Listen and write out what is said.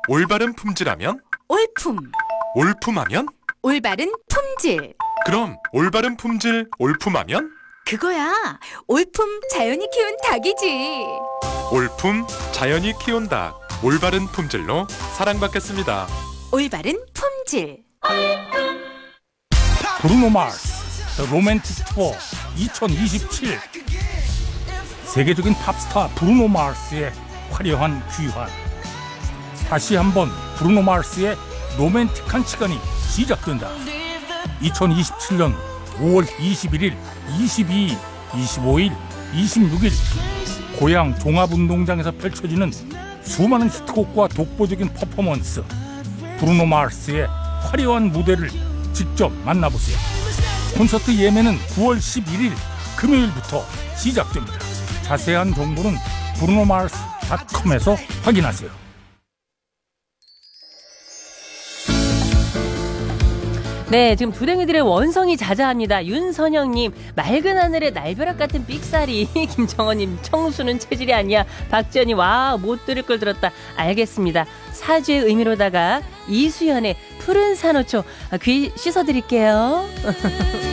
올바른 품질하면? 올품. 올품하면? 올바른 품질. 그럼 올바른 품질 올품하면? 그거야. 올품 자연이 키운 닭이지. 올품 자연이 키운 닭. 올바른 품질로 사랑받겠습니다. 올바른 품질. 브루노 마스 The Romantic Tour 2027. 세계적인 팝스타 브루노 마스의 화려한 귀환. 다시 한번 브루노 마스의 로맨틱한 시간이 시작된다. 2027년 5월 21일, 22일, 25일, 26일 고향 종합운동장에서 펼쳐지는 수많은 히트곡과 독보적인 퍼포먼스. 브루노 마스의 화려한 무대를 직접 만나보세요. 콘서트 예매는 9월 11일 금요일부터 시작됩니다. 자세한 정보는 brunomars.com에서 확인하세요. 네, 지금 두댕이들의 원성이 자자합니다. 윤선영님, 맑은 하늘에 날벼락 같은 삑사리. 김정원님, 청수는 체질이 아니야. 박지연이, 와, 못 들을 걸 들었다. 알겠습니다. 사죄의 의미로다가 이수연의 푸른 산호초 귀 씻어드릴게요.